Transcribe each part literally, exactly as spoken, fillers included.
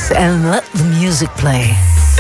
en Let the Music Play.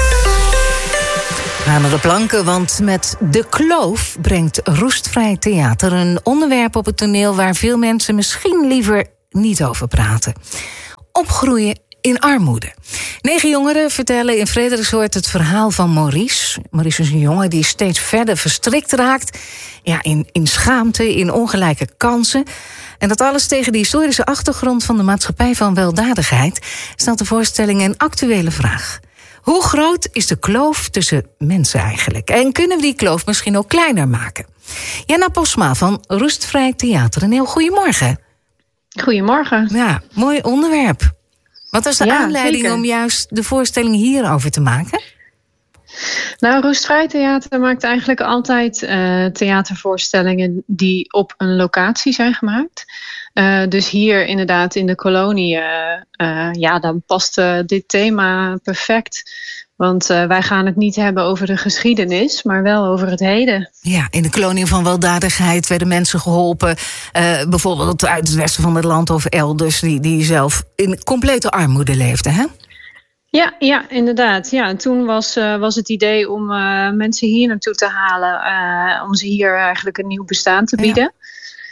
We gaan naar de planken, want met De Kloof brengt Roestvrij Theater een onderwerp op het toneel waar veel mensen misschien liever niet over praten. Opgroeien in armoede. Negen jongeren vertellen in Frederiksoord het verhaal van Maurice. Maurice is een jongen die steeds verder verstrikt raakt. Ja, in, in schaamte, in ongelijke kansen. En dat alles tegen de historische achtergrond van de maatschappij van weldadigheid stelt de voorstelling een actuele vraag. Hoe groot is de kloof tussen mensen eigenlijk? En kunnen we die kloof misschien ook kleiner maken? Jana Posma van Roestvrij Theater. Een heel goedemorgen. Goedemorgen. Ja, mooi onderwerp. Wat was de ja, aanleiding zeker. om juist de voorstelling hierover te maken? Nou, Roestvrij Theater maakt eigenlijk altijd uh, theatervoorstellingen die op een locatie zijn gemaakt. Uh, dus hier inderdaad in de kolonie, uh, uh, ja, dan past uh, dit thema perfect. Want uh, wij gaan het niet hebben over de geschiedenis, maar wel over het heden. Ja, in de kolonie van weldadigheid werden mensen geholpen. Uh, bijvoorbeeld uit het westen van het land of elders, die, die zelf in complete armoede leefden, hè? Ja, ja, inderdaad. Ja, en toen was, uh, was het idee om uh, mensen hier naartoe te halen, uh, om ze hier eigenlijk een nieuw bestaan te bieden. Ja.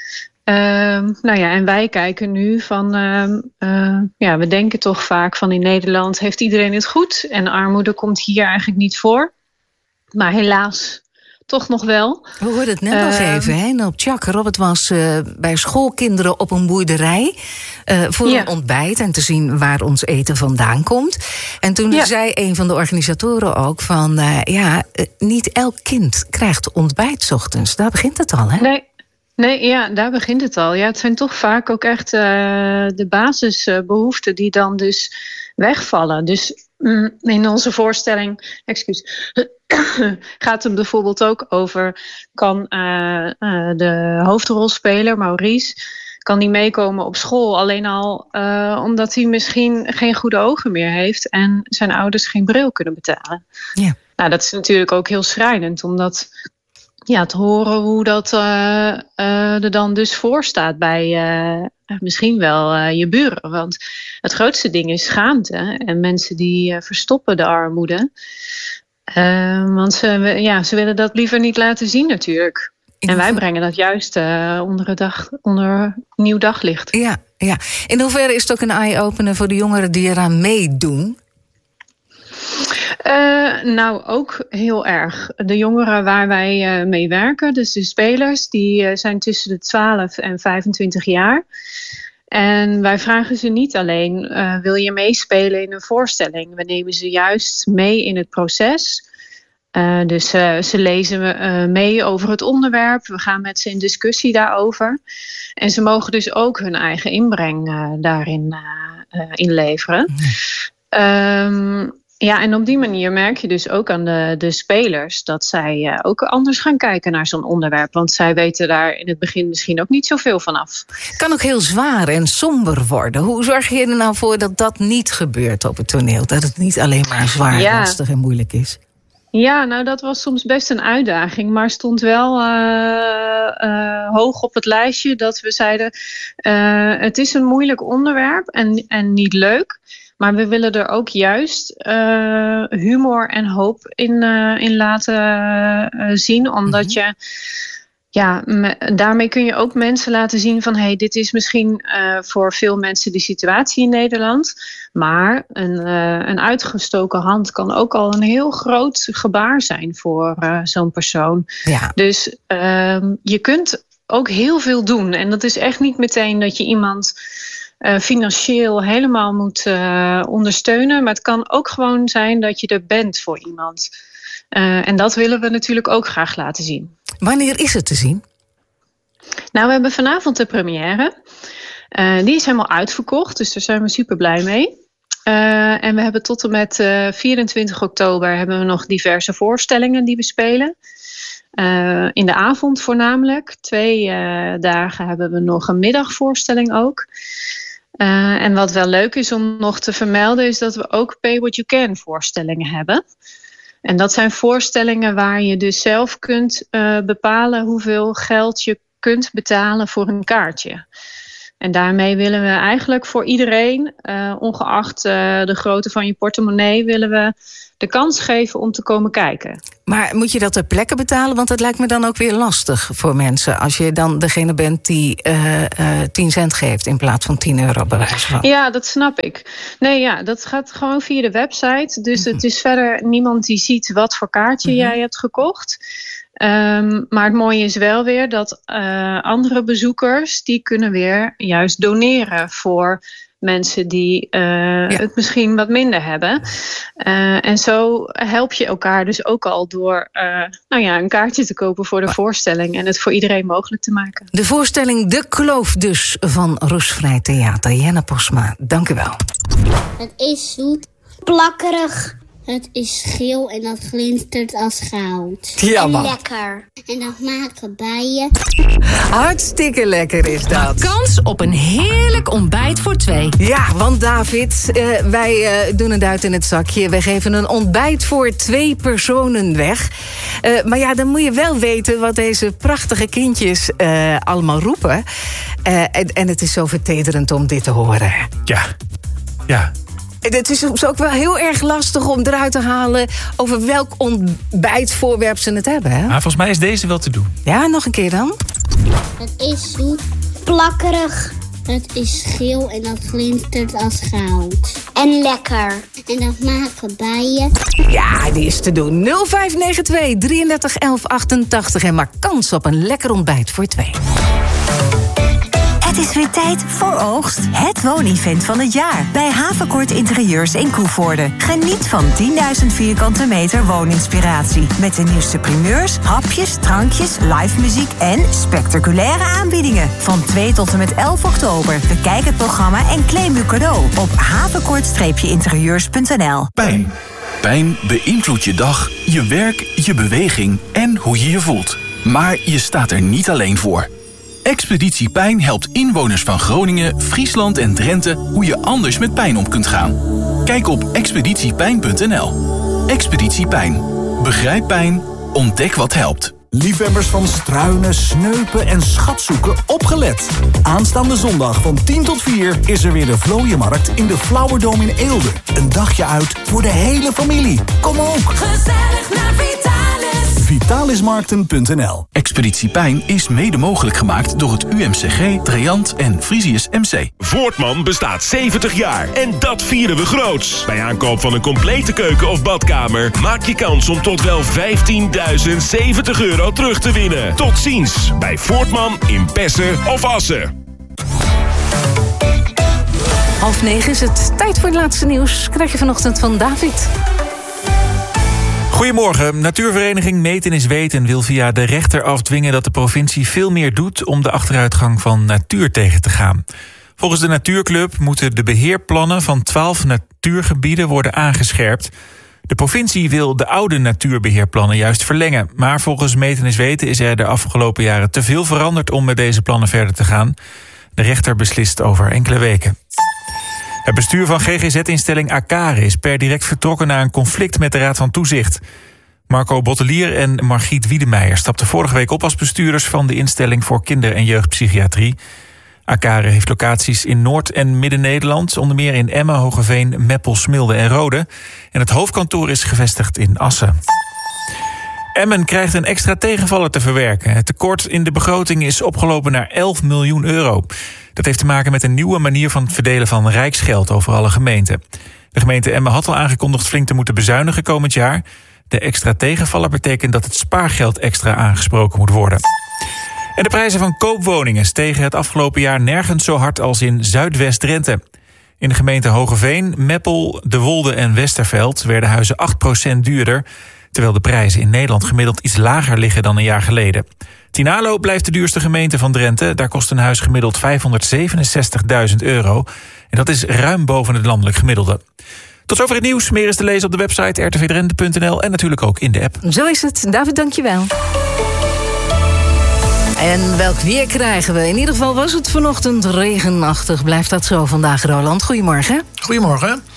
Uh, nou ja, en wij kijken nu van, uh, uh, ja, we denken toch vaak van in Nederland heeft iedereen het goed en armoede komt hier eigenlijk niet voor. Maar helaas toch nog wel. We hoorden het net uh, nog even, hè? Op Tjak. Robert was uh, bij schoolkinderen op een boerderij uh, voor ja. een ontbijt en te zien waar ons eten vandaan komt. En toen ja. zei een van de organisatoren ook van, uh, ja, uh, niet elk kind krijgt ontbijt 's ochtends. Daar begint het al, hè? Nee. Nee, ja, daar begint het al. Ja, het zijn toch vaak ook echt uh, de basisbehoeften die dan dus wegvallen. Dus mm, in onze voorstelling, excuus, gaat het bijvoorbeeld ook over, kan uh, uh, de hoofdrolspeler, Maurice, kan die meekomen op school alleen al uh, omdat hij misschien geen goede ogen meer heeft en zijn ouders geen bril kunnen betalen. Ja. Nou, dat is natuurlijk ook heel schrijnend, omdat ja, te horen hoe dat uh, uh, er dan dus voor staat bij uh, misschien wel uh, je buren. Want het grootste ding is schaamte. En mensen die uh, verstoppen de armoede. Uh, want ze, ja, ze willen dat liever niet laten zien natuurlijk. En wij brengen dat juist uh, onder, het dag, onder nieuw daglicht. Ja, ja. In hoeverre is het ook een eye-opener voor de jongeren die eraan meedoen? Uh, nou, ook heel erg. De jongeren waar wij uh, mee werken, dus de spelers, die uh, zijn tussen de twaalf en vijfentwintig jaar. En wij vragen ze niet alleen, uh, wil je meespelen in een voorstelling? We nemen ze juist mee in het proces. Uh, dus uh, ze lezen uh, mee over het onderwerp. We gaan met ze in discussie daarover. En ze mogen dus ook hun eigen inbreng uh, daarin uh, uh, inleveren. Um, Ja, en op die manier merk je dus ook aan de, de spelers dat zij uh, ook anders gaan kijken naar zo'n onderwerp. Want zij weten daar in het begin misschien ook niet zoveel van af. Het kan ook heel zwaar en somber worden. Hoe zorg je er nou voor dat dat niet gebeurt op het toneel? Dat het niet alleen maar zwaar, ja. lastig en moeilijk is? Ja, nou dat was soms best een uitdaging. Maar stond wel uh, uh, hoog op het lijstje dat we zeiden, uh, het is een moeilijk onderwerp en, en niet leuk. Maar we willen er ook juist uh, humor en hoop in, uh, in laten uh, zien. Omdat mm-hmm. je, ja, me, daarmee kun je ook mensen laten zien van, hey, dit is misschien uh, voor veel mensen de situatie in Nederland. Maar een, uh, een uitgestoken hand kan ook al een heel groot gebaar zijn voor uh, zo'n persoon. Ja. Dus uh, je kunt ook heel veel doen. En dat is echt niet meteen dat je iemand Uh, financieel helemaal moet uh, ondersteunen. Maar het kan ook gewoon zijn dat je er bent voor iemand. Uh, en dat willen we natuurlijk ook graag laten zien. Wanneer is het te zien? Nou, we hebben vanavond de première. Uh, die is helemaal uitverkocht, dus daar zijn we super blij mee. Uh, en we hebben tot en met uh, vierentwintig oktober hebben we nog diverse voorstellingen die we spelen. Uh, in de avond voornamelijk. Twee uh, dagen hebben we nog een middagvoorstelling ook. Uh, en wat wel leuk is om nog te vermelden is dat we ook Pay What You Can voorstellingen hebben. En dat zijn voorstellingen waar je dus zelf kunt uh, bepalen hoeveel geld je kunt betalen voor een kaartje. En daarmee willen we eigenlijk voor iedereen, uh, ongeacht uh, de grootte van je portemonnee, willen we de kans geven om te komen kijken. Maar moet je dat ter plekke betalen? Want dat lijkt me dan ook weer lastig voor mensen. Als je dan degene bent die uh, uh, tien cent geeft in plaats van tien euro bij wijze van. Ja, dat snap ik. Nee, ja, dat gaat gewoon via de website. Dus mm-hmm. het is verder niemand die ziet wat voor kaartje mm-hmm. jij hebt gekocht. Um, maar het mooie is wel weer dat uh, andere bezoekers, die kunnen weer juist doneren voor mensen die uh, ja. het misschien wat minder hebben. Uh, en zo help je elkaar dus ook al door uh, nou ja, een kaartje te kopen voor de ja. voorstelling en het voor iedereen mogelijk te maken. De voorstelling De Kloof dus van Roestvrij Theater. Jenna Posma, dank u wel. Het is zoet, plakkerig. Het is geel en dat glinstert als goud. Ja, en man. lekker. En dat maken bijen. Hartstikke lekker is dat. Maak kans op een heerlijk ontbijt voor twee. Ja, want David, uh, wij uh, doen het uit in het zakje. We geven een ontbijt voor twee personen weg. Uh, maar ja, dan moet je wel weten wat deze prachtige kindjes uh, allemaal roepen. Uh, en, en het is zo vertederend om dit te horen. Ja, ja. Het is soms ook wel heel erg lastig om eruit te halen over welk ontbijtvoorwerp ze het hebben. Hè? Maar volgens mij is deze wel te doen. Ja, nog een keer dan. Het is zoet, plakkerig. Het is geel en dat glinstert als goud. En lekker. En dat maken bijen. Ja, die is te doen. nul vijf negen twee, drieëndertig elf achtentachtig en maak kans op een lekker ontbijt voor twee. Het is weer tijd voor Oogst, het woonevent van het jaar. Bij Havenkort Interieurs in Koevoorde. Geniet van tienduizend vierkante meter wooninspiratie. Met de nieuwste primeurs, hapjes, drankjes, live muziek en spectaculaire aanbiedingen. Van twee tot en met elf oktober. Bekijk het programma en claim uw cadeau op havenkort interieurs punt n l. Pijn. Pijn beïnvloedt je dag, je werk, je beweging en hoe je je voelt. Maar je staat er niet alleen voor. Expeditie Pijn helpt inwoners van Groningen, Friesland en Drenthe hoe je anders met pijn om kunt gaan. Kijk op expeditie pijn punt n l. Expeditie Pijn. Begrijp pijn, ontdek wat helpt. Liefhebbers van struinen, sneupen en schatzoeken, opgelet. Aanstaande zondag van tien tot vier is er weer de Vlooienmarkt in de Flower Dome in Eelde. Een dagje uit voor de hele familie. Kom ook! Gezellig naar Vitalis! vitalismarkten punt n l. Expeditie Pijn is mede mogelijk gemaakt door het U M C G, Triant en Frisius M C. Voortman bestaat zeventig jaar en dat vieren we groots. Bij aankoop van een complete keuken of badkamer maak je kans om tot wel vijftienduizend zeventig euro terug te winnen. Tot ziens bij Voortman in Pessen of Assen. Half negen is het tijd voor het laatste nieuws. Krijg je vanochtend van David. Goedemorgen. Natuurvereniging Meten is Weten wil via de rechter afdwingen dat de provincie veel meer doet om de achteruitgang van natuur tegen te gaan. Volgens de Natuurclub moeten de beheerplannen van twaalf natuurgebieden worden aangescherpt. De provincie wil de oude natuurbeheerplannen juist verlengen. Maar volgens Meten is Weten is er de afgelopen jaren te veel veranderd om met deze plannen verder te gaan. De rechter beslist over enkele weken. Het bestuur van G G Z-instelling Akare is per direct vertrokken naar een conflict met de Raad van Toezicht. Marco Bottelier en Margriet Wiedemeijer stapten vorige week op als bestuurders van de instelling voor kinder- en jeugdpsychiatrie. Akare heeft locaties in Noord- en Midden-Nederland, onder meer in Emmen, Hogeveen, Meppel, Smilde en Rode. En het hoofdkantoor is gevestigd in Assen. Emmen krijgt een extra tegenvaller te verwerken. Het tekort in de begroting is opgelopen naar elf miljoen euro. Dat heeft te maken met een nieuwe manier van het verdelen van rijksgeld over alle gemeenten. De gemeente Emmen had al aangekondigd flink te moeten bezuinigen komend jaar. De extra tegenvaller betekent dat het spaargeld extra aangesproken moet worden. En de prijzen van koopwoningen stegen het afgelopen jaar nergens zo hard als in Zuidwest-Drenthe. In de gemeente Hogeveen, Meppel, De Wolde en Westerveld werden huizen acht procent duurder, terwijl de prijzen in Nederland gemiddeld iets lager liggen dan een jaar geleden. Tinalo blijft de duurste gemeente van Drenthe. Daar kost een huis gemiddeld vijfhonderdzevenenzestigduizend euro. En dat is ruim boven het landelijk gemiddelde. Tot zover het nieuws. Meer is te lezen op de website r t v drenthe punt n l en natuurlijk ook in de app. Zo is het. David, dank je wel. En welk weer krijgen we? In ieder geval was het vanochtend regenachtig. Blijft dat zo vandaag, Roland? Goedemorgen. Goedemorgen.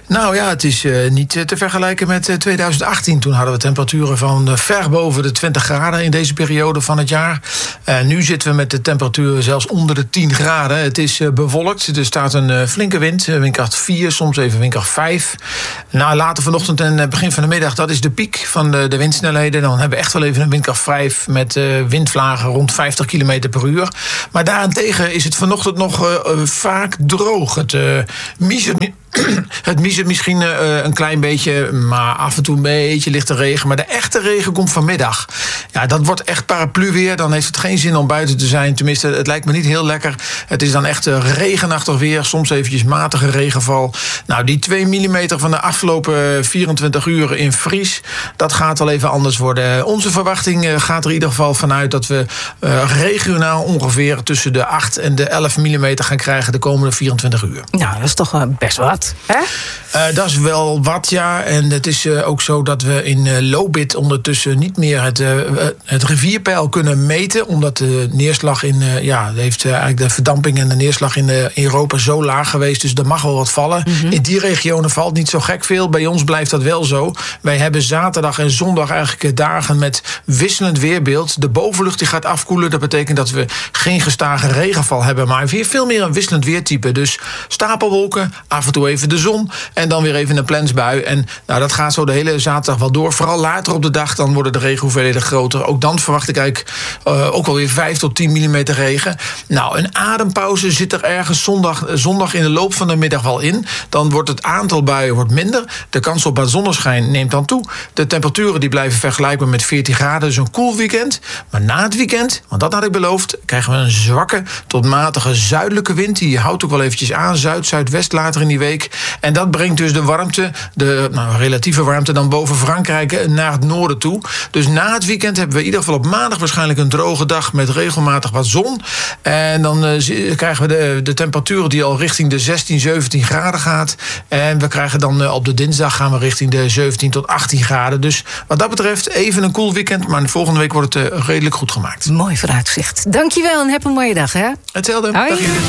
Nou ja, het is uh, niet te vergelijken met uh, twintig achttien. Toen hadden we temperaturen van uh, ver boven de twintig graden in deze periode van het jaar. Uh, nu zitten we met de temperatuur zelfs onder de tien graden. Het is uh, bewolkt, er staat een uh, flinke wind, uh, windkracht vier, soms even windkracht vijf. Nou, later vanochtend en uh, begin van de middag, dat is de piek van de, de windsnelheden. Dan hebben we echt wel even een windkracht vijf met uh, windvlagen rond vijftig kilometer per uur. Maar daarentegen is het vanochtend nog uh, uh, vaak droog. Het uh, miezert... Het miezert misschien uh, een klein beetje, maar af en toe een beetje lichte regen. Maar de echte regen komt vanmiddag. Ja, dat wordt echt parapluweer. Dan heeft het geen zin om buiten te zijn. Tenminste, het lijkt me niet heel lekker. Het is dan echt uh, regenachtig weer. Soms eventjes matige regenval. Nou, die twee millimeter van de afgelopen vierentwintig uur in Fries, dat gaat wel even anders worden. Onze verwachting uh, gaat er in ieder geval vanuit dat we uh, regionaal ongeveer tussen de acht en de elf millimeter gaan krijgen de komende vierentwintig uur. Nou, dat is toch uh, best wat. Hè? Uh, dat is wel wat, ja. En het is uh, ook zo dat we in uh, Lobit ondertussen niet meer het, uh, het rivierpeil kunnen meten. Omdat de neerslag in, uh, ja, heeft uh, eigenlijk de verdamping en de neerslag in, uh, in Europa zo laag geweest. Dus er mag wel wat vallen. Mm-hmm. In die regionen valt niet zo gek veel. Bij ons blijft dat wel zo. Wij hebben zaterdag en zondag eigenlijk dagen met wisselend weerbeeld. De bovenlucht die gaat afkoelen. Dat betekent dat we geen gestage regenval hebben. Maar weer veel meer een wisselend weertype. Dus stapelwolken, af en toe even de zon en dan weer even een plensbui. En nou, dat gaat zo de hele zaterdag wel door. Vooral later op de dag, dan worden de regenhoeveelheden groter. Ook dan verwacht ik eigenlijk uh, ook alweer vijf tot tien millimeter regen. Nou, een adempauze zit er ergens zondag, zondag in de loop van de middag wel in. Dan wordt het aantal buien wordt minder. De kans op wat zonneschijn neemt dan toe. De temperaturen die blijven vergelijkbaar met veertien graden. Dus een koel weekend. Maar na het weekend, want dat had ik beloofd, krijgen we een zwakke tot matige zuidelijke wind. Die houdt ook wel eventjes aan. Zuid-zuidwest later in die week. En dat brengt dus de warmte, de nou, relatieve warmte dan boven Frankrijk naar het noorden toe. Dus na het weekend hebben we in ieder geval op maandag waarschijnlijk een droge dag met regelmatig wat zon. En dan uh, krijgen we de, de temperatuur die al richting de zestien, zeventien graden gaat. En we krijgen dan uh, op de dinsdag gaan we richting de zeventien tot achttien graden. Dus wat dat betreft even een koel weekend, maar de volgende week wordt het uh, redelijk goed gemaakt. Mooi vooruitzicht. Dankjewel en heb een mooie dag, hè? Hetzelfde. Hoi. Dag jullie.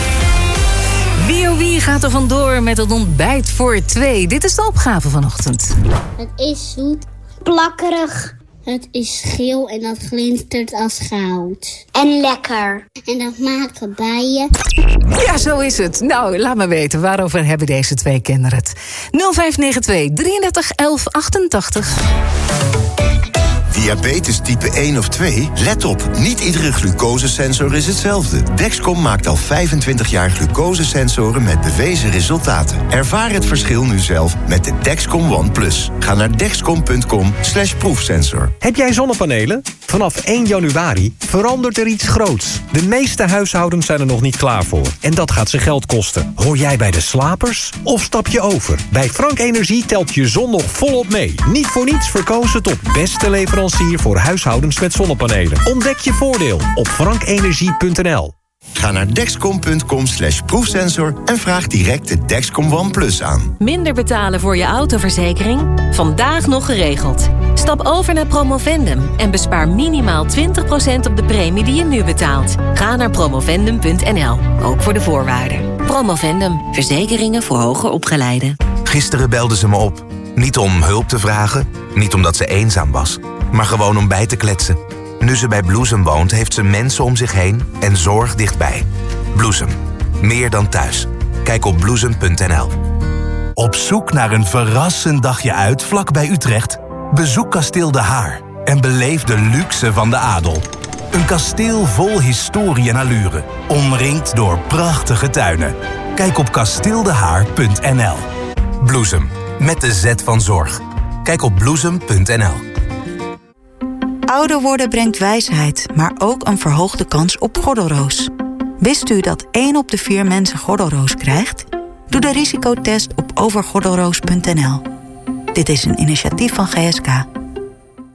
Wie oh wie gaat er vandoor met het ontbijt voor twee? Dit is de opgave vanochtend. Het is zoet, plakkerig. Het is geel en dat glinstert als goud. En lekker. En dat maken bijen. Ja, zo is het. Nou, laat me weten, waarover hebben deze twee kinderen het? nul vijf negen twee, drieëndertig, elf, achtentachtig. Diabetes type één of twee? Let op, niet iedere glucosesensor is hetzelfde. Dexcom maakt al vijfentwintig jaar glucosesensoren met bewezen resultaten. Ervaar het verschil nu zelf met de Dexcom One Plus. Ga naar dexcom punt com slash proefsensor. Heb jij zonnepanelen? Vanaf één januari verandert er iets groots. De meeste huishoudens zijn er nog niet klaar voor. En dat gaat ze geld kosten. Hoor jij bij de slapers? Of stap je over? Bij Frank Energie telt je zon nog volop mee. Niet voor niets verkozen tot beste leverancier voor huishoudens met zonnepanelen. Ontdek je voordeel op frankenergie punt n l. Ga naar dexcom punt com slash proefsensor en vraag direct de Dexcom One Plus aan. Minder betalen voor je autoverzekering? Vandaag nog geregeld. Stap over naar Promovendum en bespaar minimaal twintig procent op de premie die je nu betaalt. Ga naar promovendum punt n l, ook voor de voorwaarden. Promovendum, verzekeringen voor hoger opgeleiden. Gisteren belde ze me op. Niet om hulp te vragen, niet omdat ze eenzaam was, maar gewoon om bij te kletsen. Nu ze bij Bloesem woont, heeft ze mensen om zich heen en zorg dichtbij. Bloesem, meer dan thuis. Kijk op bloesem punt n l. Op zoek naar een verrassend dagje uit vlakbij Utrecht? Bezoek Kasteel De Haar en beleef de luxe van de adel. Een kasteel vol historie en allure, omringd door prachtige tuinen. Kijk op kasteel de haar punt n l. Bloesem, met de Z van zorg. Kijk op bloesem punt n l. Ouder worden brengt wijsheid, maar ook een verhoogde kans op gordelroos. Wist u dat één op de vier mensen gordelroos krijgt? Doe de risicotest op over gordelroos punt n l. Dit is een initiatief van G S K.